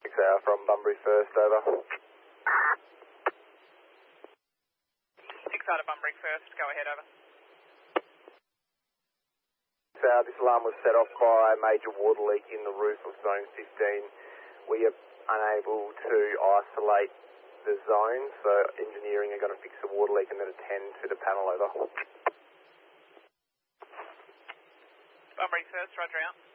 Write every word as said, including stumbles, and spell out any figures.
six hour from Bunbury First, over. six out of Bunbury First, go ahead, over. So this alarm was set off by a major water leak in the roof of zone fifteen. We are unable to isolate the zone, so engineering are going to fix the water leak and then attend to the panel, over. Bunbury First, roger out.